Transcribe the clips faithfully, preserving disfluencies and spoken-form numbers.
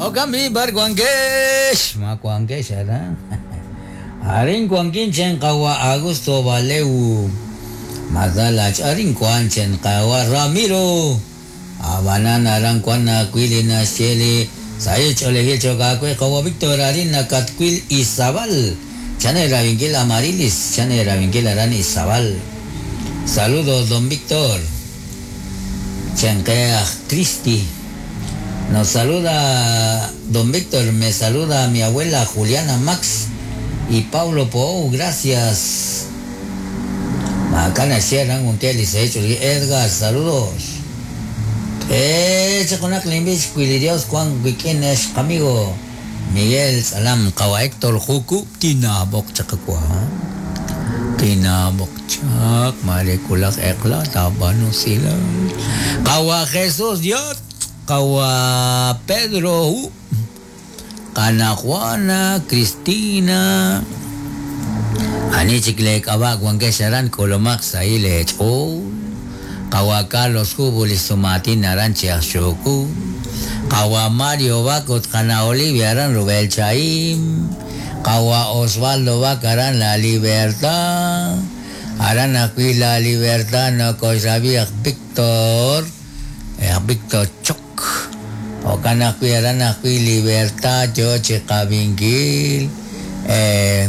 kami barguangesh, makuangesh ada. Aring kuangkin chen kawa Augusto Valeu. Madalach aring kuan chen kawa Ramiro. Abana narang kuan na kwili na sheli. Saya chole hicho kakwe kawa Victor arin na katkwil Isabal. Chane Ravingil Amarilis, Chane Ravingil Aran Isabal. Saludos, don Víctor. Chanquea Cristi. Nos saluda don Víctor, me saluda mi abuela Juliana Max y Paulo Pou, gracias. Macana Sierran, un telis hecho, Edgar, saludos. Eh, chaconac limbis, cuilidios, Juan Wikinesh, amigo. Miguel Salam, Kawa Héctor Juku, Tinabok Chakakwa. Tinabok Chak, Marikulak Ekla, Tabano sila. Kawa Jesus Diot, Kawa Pedro, Kana Juana, Cristina. Ani Chikle Kawa, Guanquesaran, Colomac, Saile, O. Kawa Carlos Hubulis, Sumatin, Aranche, Ashoku. Kawa Mario Bacot, Cana Olivia, Aran Rubel Chaim. Kawa Osvaldo Bacaran, La Libertad. Aran aquí La Libertad, no sabía Víctor. Eh, Víctor Choc. O Cana aquí, Aran aquí Libertad, Choche Cabingil. Eh,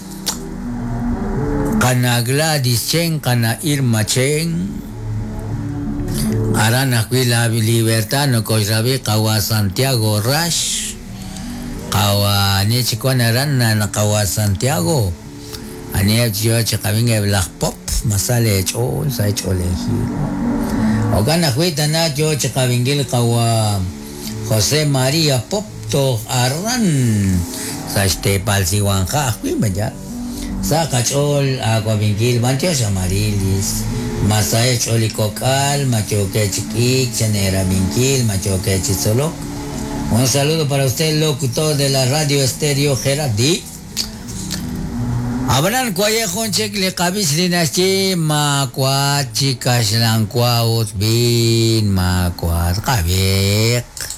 Cana Gladys Chen, Cana Irma Chen. Aran aquí La Libertad, no sabía Kawa Santiago Rash. Kawa ni chikuan aran na Kawa Santiago. Ani yo chikabing Black Pop masale cho sa cholehi. O kana kwita na yo chikabingil Kawa Jose Maria Pop to aran sa este palsiwangka kwi baya. Sa kachol ako bingil mancho sa Marilis. Masay choli kokal, machoke chikik, chanera bingil, machoke chisolok. Un saludo para usted, locutor de la radio estéreo Gerardi. Abran kuayejon chek le kabis linachi makwat chicas langkuaut bin makwat kabik.